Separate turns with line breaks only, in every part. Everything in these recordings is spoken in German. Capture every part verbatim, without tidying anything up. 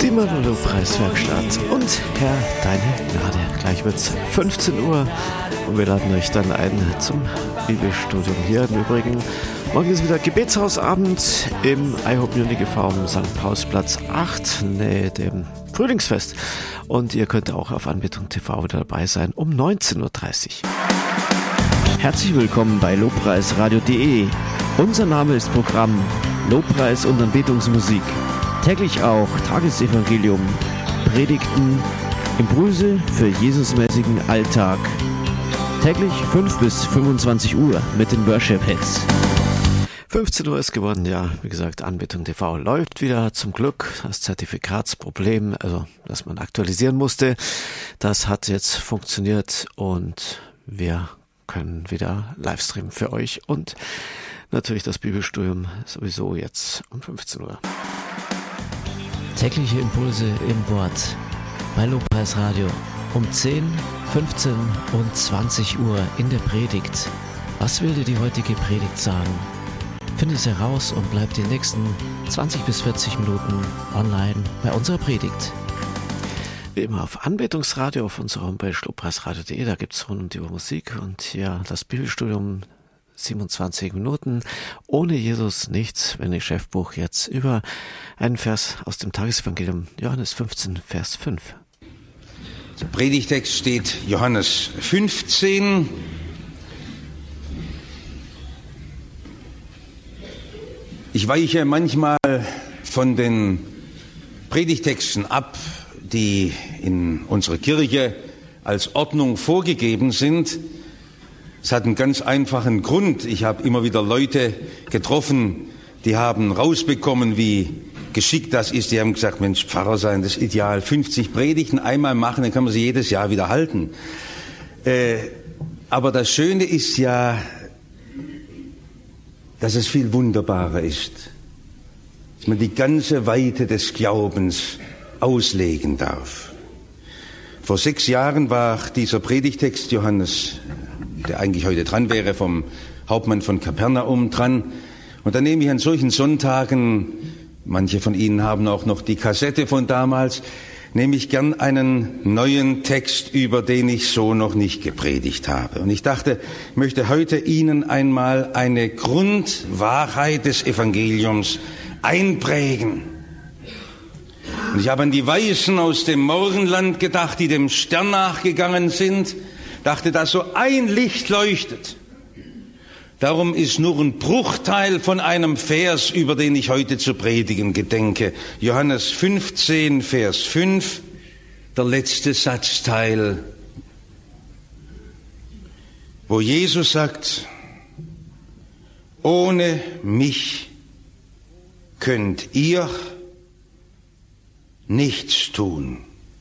Die Lobpreiswerkstatt und Herr, deine Gnade. Gleich wird's fünfzehn Uhr und wir laden euch dann ein zum Bibelstudium hier. Im Übrigen, morgen ist wieder Gebetshausabend im iHope Munich e V am Sankt Paulsplatz acht, nähe dem Frühlingsfest. Und ihr könnt auch auf Anbetung T V wieder dabei sein um neunzehn Uhr dreißig. Herzlich willkommen bei Lobpreisradio punkt de. Unser Name ist Programm Lobpreis und Anbetungsmusik. Täglich auch Tagesevangelium, Predigten, Impulse für Jesusmäßigen Alltag. Täglich fünf bis fünfundzwanzig Uhr mit den Worship-Hits. fünfzehn Uhr ist geworden, ja, wie gesagt, Anbetung T V läuft wieder, zum Glück. Das Zertifikatsproblem, also das man aktualisieren musste, das hat jetzt funktioniert und wir können wieder Livestreamen für euch und natürlich das Bibelstudium sowieso jetzt um fünfzehn Uhr.
Tägliche Impulse im Wort bei Lobpreisradio um zehn, fünfzehn und zwanzig Uhr in der Predigt. Was will dir die heutige Predigt sagen? Finde es heraus und bleib die nächsten zwanzig bis vierzig Minuten online bei unserer Predigt.
Wie immer auf Anbetungsradio auf unserer Homepage lobpreisradio punkt de, da gibt es rund um die Uhr Musik und ja, das Bibelstudium siebenundzwanzig Minuten, ohne Jesus nichts, wenn ich Chefbuch jetzt über einen Vers aus dem Tagesevangelium, Johannes fünfzehn, Vers fünf.
Der Predigtext steht Johannes fünfzehn. Ich weiche manchmal von den Predigtexten ab, die in unserer Kirche als Ordnung vorgegeben sind. Es hat einen ganz einfachen Grund. Ich habe immer wieder Leute getroffen, die haben rausbekommen, wie geschickt das ist. Die haben gesagt, Mensch, Pfarrer sein, das ist ideal. fünfzig Predigten einmal machen, dann kann man sie jedes Jahr wieder halten. Äh, aber das Schöne ist ja, dass es viel wunderbarer ist, dass man die ganze Weite des Glaubens auslegen darf. Vor sechs Jahren war dieser Predigtext Johannes, der eigentlich heute dran wäre, vom Hauptmann von Kapernaum dran. Und dann nehme ich an solchen Sonntagen, manche von Ihnen haben auch noch die Kassette von damals, nehme ich gern einen neuen Text, über den ich so noch nicht gepredigt habe. Und ich dachte, ich möchte heute Ihnen einmal eine Grundwahrheit des Evangeliums einprägen. Und ich habe an die Weisen aus dem Morgenland gedacht, die dem Stern nachgegangen sind, dachte, dass so ein Licht leuchtet. Darum ist nur ein Bruchteil von einem Vers, über den ich heute zu predigen gedenke. Johannes fünfzehn, Vers fünf, der letzte Satzteil, wo Jesus sagt, ohne mich könnt ihr nichts tun.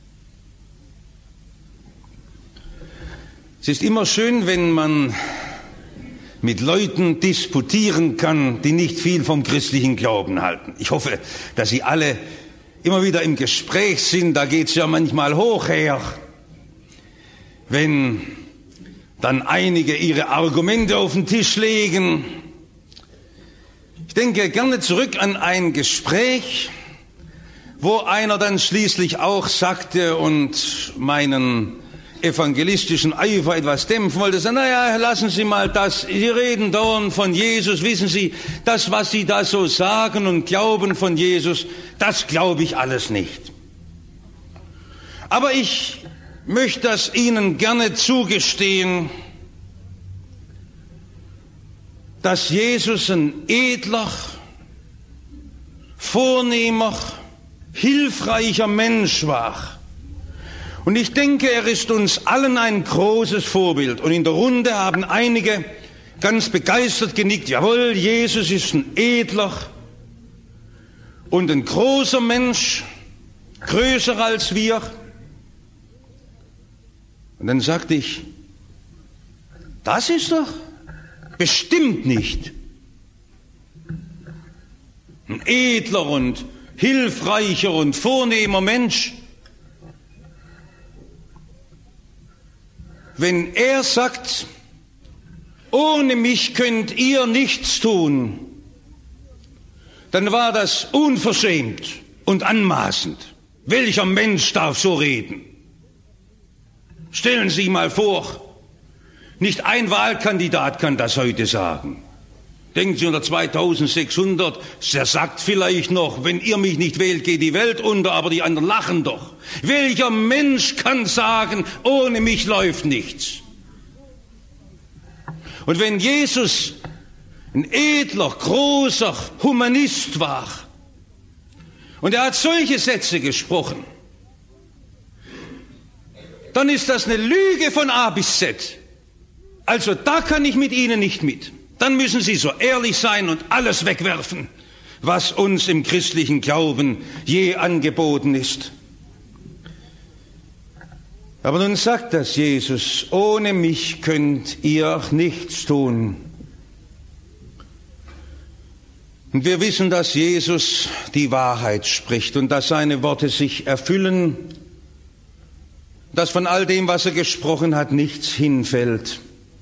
Es ist immer schön, wenn man mit Leuten disputieren kann, die nicht viel vom christlichen Glauben halten. Ich hoffe, dass Sie alle immer wieder im Gespräch sind. Da geht's ja manchmal hoch her, wenn dann einige ihre Argumente auf den Tisch legen. Ich denke gerne zurück an ein Gespräch, wo einer dann schließlich auch sagte und meinen evangelistischen Eifer etwas dämpfen wollte, sagen, naja, lassen Sie mal das, Sie reden dauernd von Jesus, wissen Sie, das, was Sie da so sagen und glauben von Jesus, das glaube ich alles nicht. Aber ich möchte das Ihnen gerne zugestehen, dass Jesus ein edler, vornehmer, hilfreicher Mensch war. Und ich denke, er ist uns allen ein großes Vorbild. Und in der Runde haben einige ganz begeistert genickt. Jawohl, Jesus ist ein edler und ein großer Mensch, größer als wir. Und dann sagte ich, das ist doch bestimmt nicht ein edler und hilfreicher und vornehmer Mensch. Wenn er sagt, ohne mich könnt ihr nichts tun, dann war das unverschämt und anmaßend. Welcher Mensch darf so reden? Stellen Sie mal vor, nicht ein Wahlkandidat kann das heute sagen. Denken Sie unter zweitausendsechshundert, der sagt vielleicht noch, wenn ihr mich nicht wählt, geht die Welt unter, aber die anderen lachen doch. Welcher Mensch kann sagen, ohne mich läuft nichts? Und wenn Jesus ein edler, großer Humanist war und er hat solche Sätze gesprochen, dann ist das eine Lüge von A bis Z. Also da kann ich mit Ihnen nicht mit. Dann müssen Sie so ehrlich sein und alles wegwerfen, was uns im christlichen Glauben je angeboten ist. Aber nun sagt das Jesus, ohne mich könnt ihr nichts tun. Und wir wissen, dass Jesus die Wahrheit spricht und dass seine Worte sich erfüllen, dass von all dem, was er gesprochen hat, nichts hinfällt.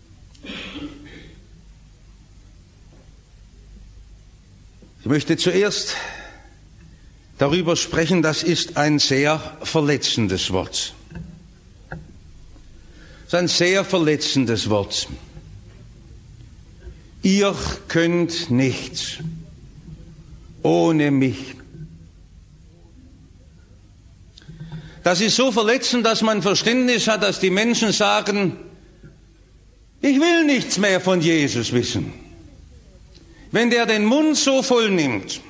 Ich möchte zuerst darüber sprechen, das ist ein sehr verletzendes Wort. Das ist ein sehr verletzendes Wort. Ihr könnt nichts ohne mich. Das ist so verletzend, dass man Verständnis hat, dass die Menschen sagen, ich will nichts mehr von Jesus wissen. Wenn der den Mund so voll nimmt.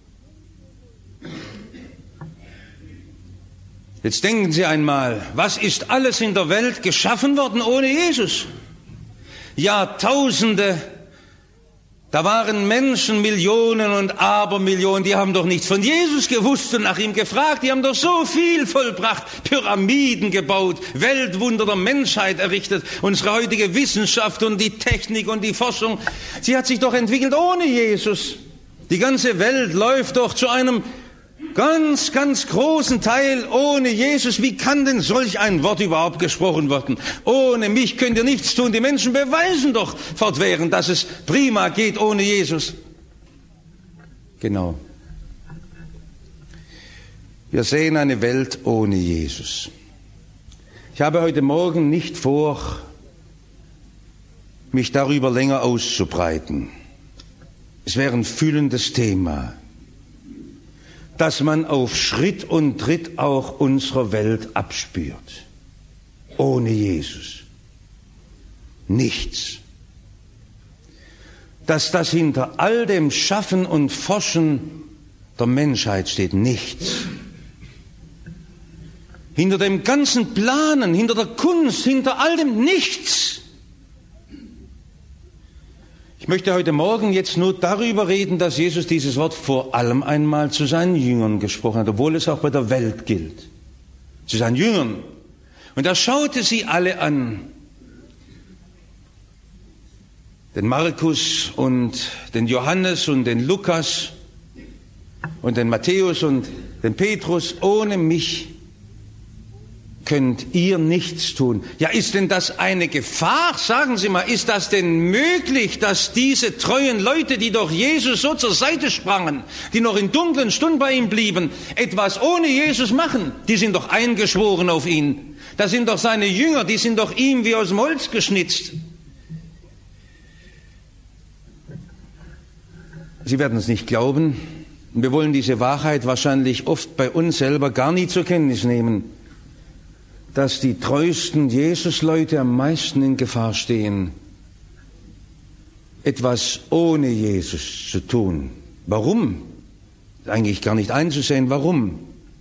Jetzt denken Sie einmal, was ist alles in der Welt geschaffen worden ohne Jesus? Jahrtausende, da waren Menschen, Millionen und Abermillionen, die haben doch nichts von Jesus gewusst und nach ihm gefragt. Die haben doch so viel vollbracht, Pyramiden gebaut, Weltwunder der Menschheit errichtet. Unsere heutige Wissenschaft und die Technik und die Forschung, sie hat sich doch entwickelt ohne Jesus. Die ganze Welt läuft doch zu einem ganz, ganz großen Teil ohne Jesus. Wie kann denn solch ein Wort überhaupt gesprochen werden? Ohne mich könnt ihr nichts tun. Die Menschen beweisen doch fortwährend, dass es prima geht ohne Jesus. Genau. Wir sehen eine Welt ohne Jesus. Ich habe heute Morgen nicht vor, mich darüber länger auszubreiten. Es wäre ein füllendes Thema, dass man auf Schritt und Tritt auch unserer Welt abspürt. Ohne Jesus. Nichts. Dass das hinter all dem Schaffen und Forschen der Menschheit steht. Nichts. Hinter dem ganzen Planen, hinter der Kunst, hinter all dem nichts. Ich möchte heute Morgen jetzt nur darüber reden, dass Jesus dieses Wort vor allem einmal zu seinen Jüngern gesprochen hat, obwohl es auch bei der Welt gilt. Zu seinen Jüngern. Und er schaute sie alle an. Den Markus und den Johannes und den Lukas und den Matthäus und den Petrus. Ohne mich könnt ihr nichts tun. Ja, ist denn das eine Gefahr? Sagen Sie mal, ist das denn möglich, dass diese treuen Leute, die doch Jesus so zur Seite sprangen, die noch in dunklen Stunden bei ihm blieben, etwas ohne Jesus machen? Die sind doch eingeschworen auf ihn. Das sind doch seine Jünger, die sind doch ihm wie aus dem Holz geschnitzt. Sie werden es nicht glauben. Wir wollen diese Wahrheit wahrscheinlich oft bei uns selber gar nie zur Kenntnis nehmen, dass die treuesten Jesus-Leute am meisten in Gefahr stehen, etwas ohne Jesus zu tun. Warum? Eigentlich gar nicht einzusehen, warum?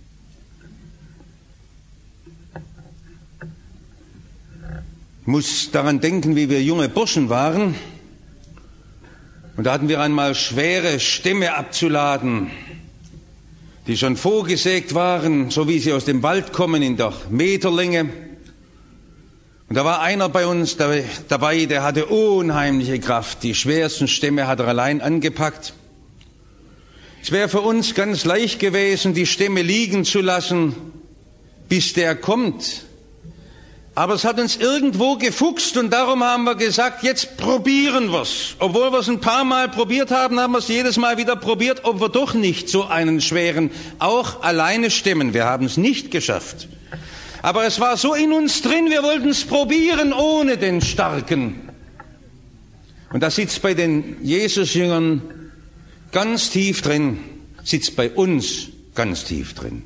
Ich muss daran denken, wie wir junge Burschen waren. Und da hatten wir einmal schwere Stämme abzuladen, die schon vorgesägt waren, so wie sie aus dem Wald kommen, in der Meterlänge. Und da war einer bei uns dabei, der hatte unheimliche Kraft. Die schwersten Stämme hat er allein angepackt. Es wäre für uns ganz leicht gewesen, die Stämme liegen zu lassen, bis der kommt. Aber es hat uns irgendwo gefuchst und darum haben wir gesagt, jetzt probieren wir's. Obwohl wir es ein paar Mal probiert haben, haben wir es jedes Mal wieder probiert, ob wir doch nicht so einen schweren, auch alleine stemmen. Wir haben es nicht geschafft. Aber es war so in uns drin, wir wollten es probieren ohne den Starken. Und das sitzt bei den Jesus-Jüngern ganz tief drin, sitzt bei uns ganz tief drin.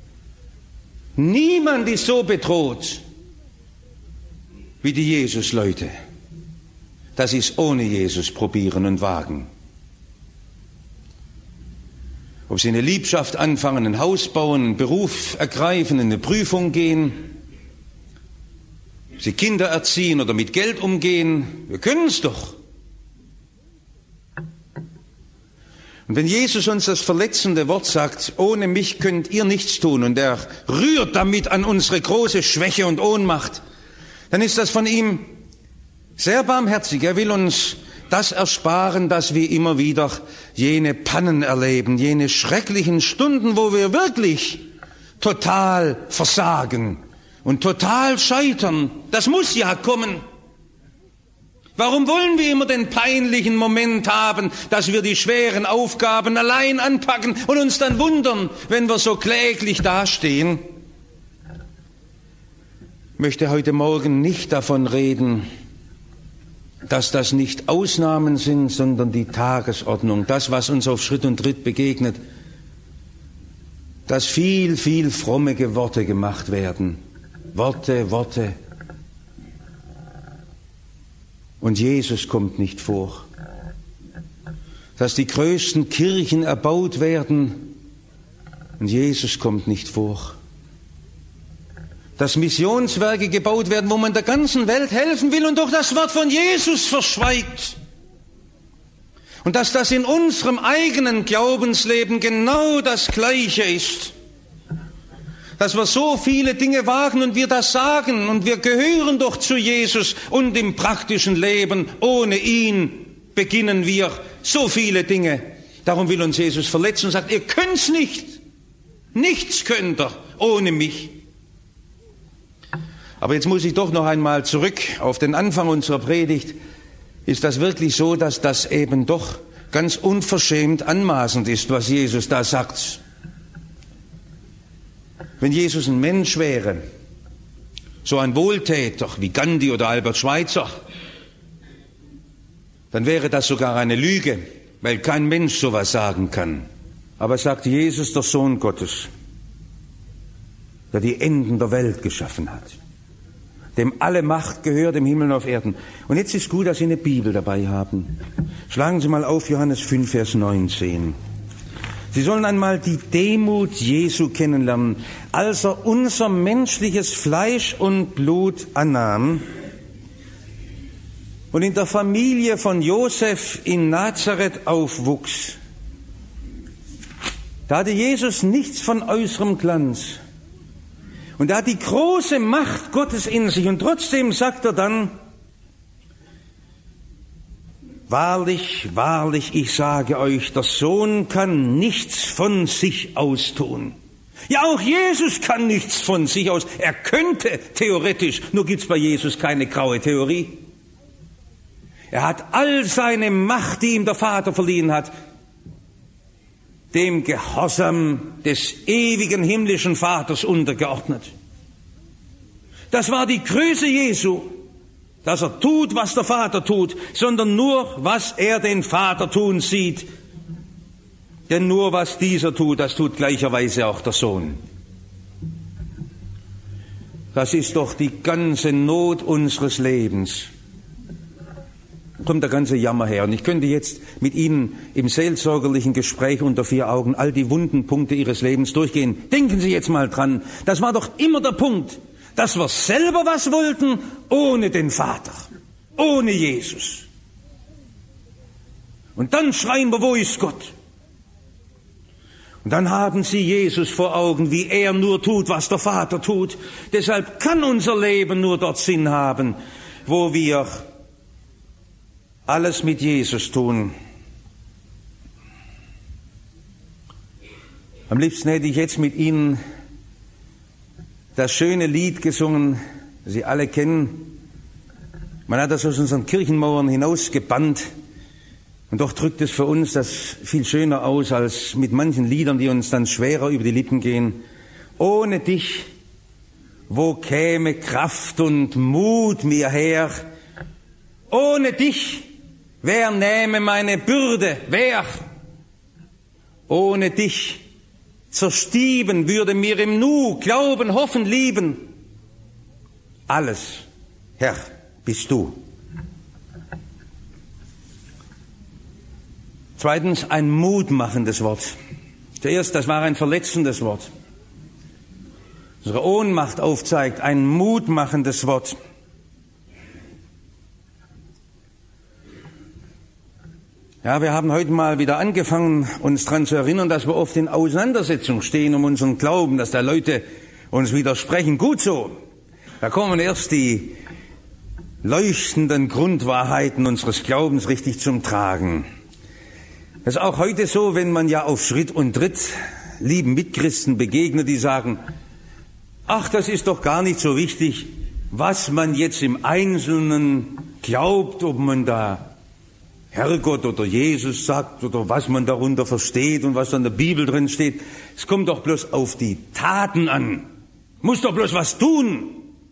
Niemand ist so bedroht wie die Jesus-Leute. Das ist ohne Jesus probieren und wagen. Ob sie eine Liebschaft anfangen, ein Haus bauen, einen Beruf ergreifen, in eine Prüfung gehen, ob sie Kinder erziehen oder mit Geld umgehen, wir können es doch. Und wenn Jesus uns das verletzende Wort sagt, ohne mich könnt ihr nichts tun, und er rührt damit an unsere große Schwäche und Ohnmacht, dann ist das von ihm sehr barmherzig. Er will uns das ersparen, dass wir immer wieder jene Pannen erleben, jene schrecklichen Stunden, wo wir wirklich total versagen und total scheitern. Das muss ja kommen. Warum wollen wir immer den peinlichen Moment haben, dass wir die schweren Aufgaben allein anpacken und uns dann wundern, wenn wir so kläglich dastehen? Ich möchte heute Morgen nicht davon reden, dass das nicht Ausnahmen sind, sondern die Tagesordnung, das, was uns auf Schritt und Tritt begegnet, dass viel, viel fromme Worte gemacht werden. Worte, Worte. Und Jesus kommt nicht vor. Dass die größten Kirchen erbaut werden und Jesus kommt nicht vor. Dass Missionswerke gebaut werden, wo man der ganzen Welt helfen will und doch das Wort von Jesus verschweigt. Und dass das in unserem eigenen Glaubensleben genau das Gleiche ist. Dass wir so viele Dinge wagen und wir das sagen und wir gehören doch zu Jesus und im praktischen Leben, ohne ihn beginnen wir so viele Dinge. Darum will uns Jesus verletzen und sagt, ihr könnt's nicht. Nichts könnt ihr ohne mich. Aber jetzt muss ich doch noch einmal zurück auf den Anfang unserer Predigt. Ist das wirklich so, dass das eben doch ganz unverschämt anmaßend ist, was Jesus da sagt? Wenn Jesus ein Mensch wäre, so ein Wohltäter wie Gandhi oder Albert Schweitzer, dann wäre das sogar eine Lüge, weil kein Mensch sowas sagen kann. Aber sagt Jesus, der Sohn Gottes, der die Enden der Welt geschaffen hat, dem alle Macht gehört im Himmel und auf Erden. Und jetzt ist gut, dass Sie eine Bibel dabei haben. Schlagen Sie mal auf Johannes fünf, Vers neunzehn. Sie sollen einmal die Demut Jesu kennenlernen, als er unser menschliches Fleisch und Blut annahm und in der Familie von Josef in Nazareth aufwuchs. Da hatte Jesus nichts von äußerem Glanz. Und er hat die große Macht Gottes in sich. Und trotzdem sagt er dann, wahrlich, wahrlich, ich sage euch, der Sohn kann nichts von sich aus tun. Ja, auch Jesus kann nichts von sich aus. Er könnte theoretisch, nur gibt's bei Jesus keine graue Theorie. Er hat all seine Macht, die ihm der Vater verliehen hat, dem Gehorsam des ewigen himmlischen Vaters untergeordnet. Das war die Größe Jesu, dass er tut, was der Vater tut, sondern nur, was er den Vater tun sieht. Denn nur, was dieser tut, das tut gleicherweise auch der Sohn. Das ist doch die ganze Not unseres Lebens. Kommt der ganze Jammer her. Und ich könnte jetzt mit Ihnen im seelsorgerlichen Gespräch unter vier Augen all die wunden Punkte Ihres Lebens durchgehen. Denken Sie jetzt mal dran. Das war doch immer der Punkt, dass wir selber was wollten, ohne den Vater, ohne Jesus. Und dann schreien wir, wo ist Gott? Und dann haben Sie Jesus vor Augen, wie er nur tut, was der Vater tut. Deshalb kann unser Leben nur dort Sinn haben, wo wir alles mit Jesus tun. Am liebsten hätte ich jetzt mit Ihnen das schöne Lied gesungen, Sie alle kennen. Man hat das aus unseren Kirchenmauern hinausgebannt. Und doch drückt es für uns das viel schöner aus als mit manchen Liedern, die uns dann schwerer über die Lippen gehen. Ohne dich, wo käme Kraft und Mut mir her? Ohne dich, wer nähme meine Bürde? Wer? Ohne dich zerstieben würde mir im Nu Glauben, Hoffen, Lieben. Alles, Herr, bist du. Zweitens, ein mutmachendes Wort. Zuerst, das war ein verletzendes Wort. Unsere Ohnmacht aufzeigt, ein mutmachendes Wort. Ja, wir haben heute mal wieder angefangen, uns daran zu erinnern, dass wir oft in Auseinandersetzung stehen um unseren Glauben, dass da Leute uns widersprechen. Gut so. Da kommen erst die leuchtenden Grundwahrheiten unseres Glaubens richtig zum Tragen. Das ist auch heute so, wenn man ja auf Schritt und Tritt lieben Mitchristen begegnet, die sagen, ach, das ist doch gar nicht so wichtig, was man jetzt im Einzelnen glaubt, ob man da Herrgott oder Jesus sagt oder was man darunter versteht und was da in der Bibel drin steht. Es kommt doch bloß auf die Taten an. Muss doch bloß was tun.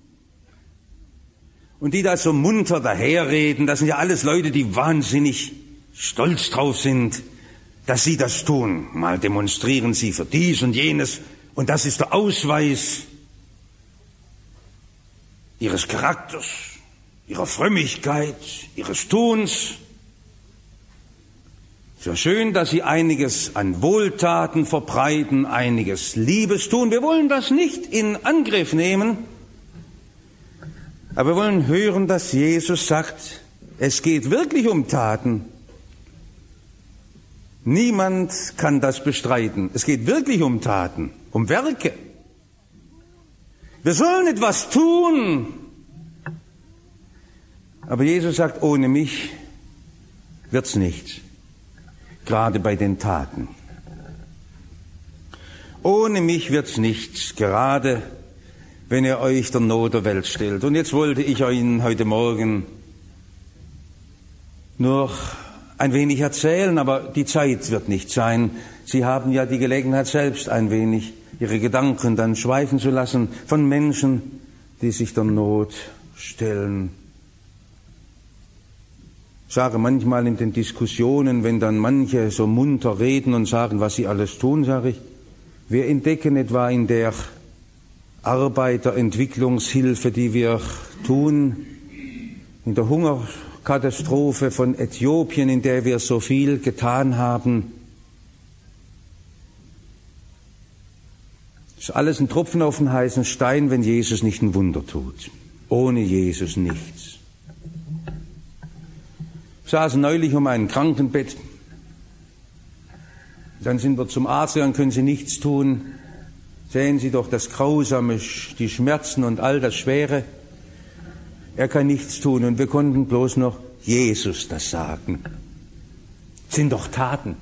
Und die da so munter daherreden, das sind ja alles Leute, die wahnsinnig stolz drauf sind, dass sie das tun. Mal demonstrieren sie für dies und jenes und das ist der Ausweis ihres Charakters, ihrer Frömmigkeit, ihres Tuns. So schön, dass sie einiges an Wohltaten verbreiten, einiges Liebes tun. Wir wollen das nicht in Angriff nehmen, aber wir wollen hören, dass Jesus sagt, es geht wirklich um Taten. Niemand kann das bestreiten. Es geht wirklich um Taten, um Werke. Wir sollen etwas tun. Aber Jesus sagt, ohne mich wird's nichts. Gerade bei den Taten. Ohne mich wird's nichts, gerade wenn ihr euch der Not der Welt stellt. Und jetzt wollte ich Ihnen heute Morgen nur ein wenig erzählen, aber die Zeit wird nicht sein. Sie haben ja die Gelegenheit, selbst ein wenig Ihre Gedanken dann schweifen zu lassen von Menschen, die sich der Not stellen. Ich sage manchmal in den Diskussionen, wenn dann manche so munter reden und sagen, was sie alles tun, sage ich, wir entdecken etwa in der Arbeiterentwicklungshilfe, die wir tun, in der Hungerkatastrophe von Äthiopien, in der wir so viel getan haben. Das ist alles ein Tropfen auf den heißen Stein, wenn Jesus nicht ein Wunder tut. Ohne Jesus nichts. Wir saßen neulich um ein Krankenbett. Dann sind wir zum Arzt, dann können Sie nichts tun. Sehen Sie doch das Grausame, die Schmerzen und all das Schwere. Er kann nichts tun und wir konnten bloß noch Jesus das sagen. Das sind doch Taten.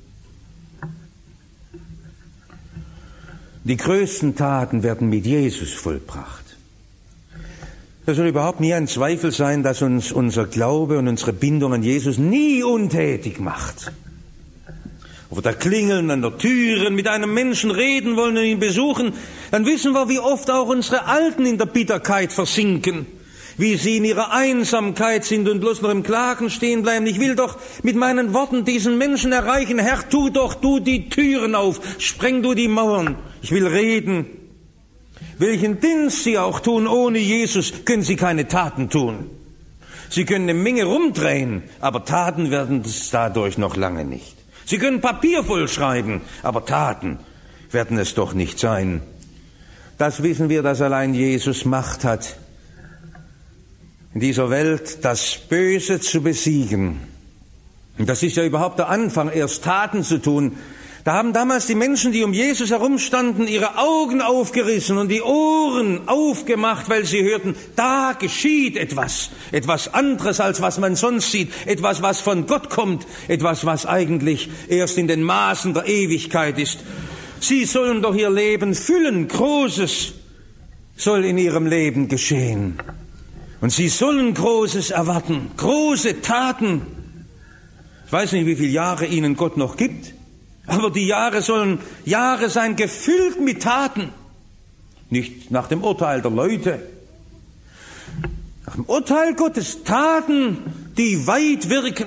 Die größten Taten werden mit Jesus vollbracht. Es soll überhaupt nie ein Zweifel sein, dass uns unser Glaube und unsere Bindung an Jesus nie untätig macht. Ob wir da klingeln an der Türe, mit einem Menschen reden wollen und ihn besuchen, dann wissen wir, wie oft auch unsere Alten in der Bitterkeit versinken, wie sie in ihrer Einsamkeit sind und bloß noch im Klagen stehen bleiben. Ich will doch mit meinen Worten diesen Menschen erreichen. Herr, tu doch du die Türen auf, spreng du die Mauern. Ich will reden. Welchen Dienst Sie auch tun, ohne Jesus können Sie keine Taten tun. Sie können eine Menge rumdrehen, aber Taten werden es dadurch noch lange nicht. Sie können Papier vollschreiben, aber Taten werden es doch nicht sein. Das wissen wir, dass allein Jesus Macht hat, in dieser Welt das Böse zu besiegen. Und das ist ja überhaupt der Anfang, erst Taten zu tun. Da haben damals die Menschen, die um Jesus herumstanden, ihre Augen aufgerissen und die Ohren aufgemacht, weil sie hörten, da geschieht etwas, etwas anderes, als was man sonst sieht, etwas, was von Gott kommt, etwas, was eigentlich erst in den Maßen der Ewigkeit ist. Sie sollen doch ihr Leben füllen, Großes soll in ihrem Leben geschehen. Und sie sollen Großes erwarten, große Taten. Ich weiß nicht, wie viele Jahre ihnen Gott noch gibt, aber die Jahre sollen Jahre sein, gefüllt mit Taten. Nicht nach dem Urteil der Leute, nach dem Urteil Gottes, Taten, die weit wirken.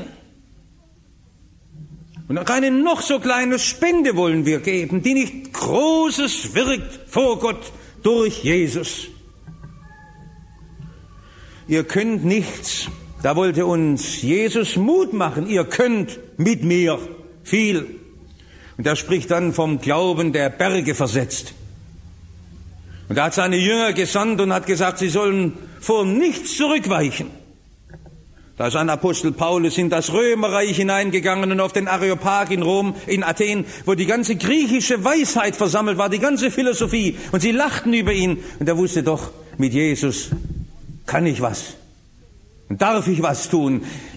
Und auch eine noch so kleine Spende wollen wir geben, die nicht Großes wirkt vor Gott durch Jesus. Ihr könnt nichts, da wollte uns Jesus Mut machen, ihr könnt mit mir viel. Und er spricht dann vom Glauben, der Berge versetzt. Und er hat seine Jünger gesandt und hat gesagt, sie sollen vor nichts zurückweichen. Da ist ein Apostel Paulus in das Römerreich hineingegangen und auf den Areopag in Rom, in Athen, wo die ganze griechische Weisheit versammelt war, die ganze Philosophie. Und sie lachten über ihn. Und er wusste doch, mit Jesus kann ich was. Und darf ich was tun?